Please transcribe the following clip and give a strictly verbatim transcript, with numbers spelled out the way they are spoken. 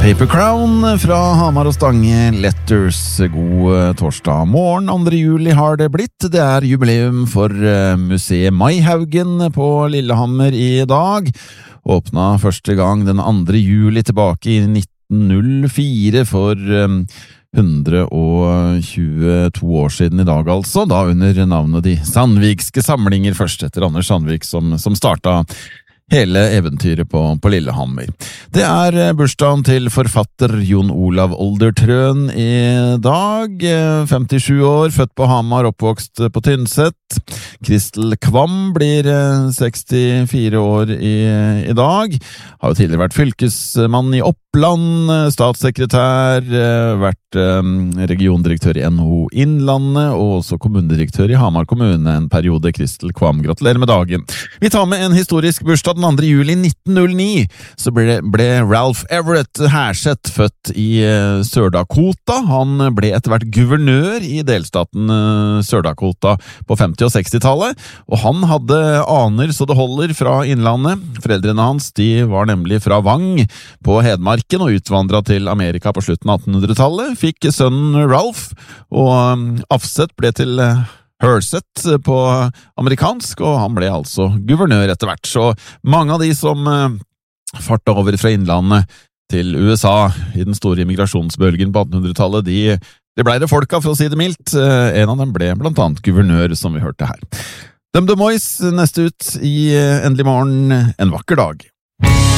Paper Crown fra Hamar og Stange Letters. God torsdag morgen, andre juli har det blitt. Det er jubileum for museet Maihaugen på Lillehammer i dag. Åpna første gang den andre juli tilbake i nitten null fire for hundre og tjueto år siden i dag altså, da under navnet De Sandvikske Samlinger, først etter Anders Sandvik som, som startet hele eventyret på, på Lillehammer. Det er bursdagen til forfatter Jon Olav Oldertrøen i dag, femtisju år, født på Hamar, oppvokst på Tynset. Kristel Kvam blir sekstifire år i, i dag, har jo tidligere vært fylkesmann i Oppland, statssekretær, vært regiondirektør i N H O Innlandet, og også kommunedirektør i Hamar kommune en periode. Kristel Kvam, gratulerer med dagen. Vi tar med en historisk bursdag. Den andre juli nitten null ni så ble, ble Ralph Everett Herseth født i uh, Sør-Dakota. Han ble etter hvert guvernør i delstaten uh, Sør-Dakota på femti- og sekstitallet, og han hadde aner så det holder fra innlandet. Foreldrene hans de var nemlig fra Vang på Hedmarken og utvandret til Amerika på slutten av attenhundretallet. Fikk sønnen Ralph, og um, Afseth ble til uh, Herseth på amerikansk, og han ble altså guvernør etter hvert. Så mange av de som uh, fartet over fra innlandet til U S A i den store immigrasjonsbølgen på attenhundretallet, de, de ble det folka, for å si det mildt. Uh, en av dem ble blant annet guvernør, som vi hørte her. Dem de Mois neste ut i uh, Endelig morgen, en vakker dag.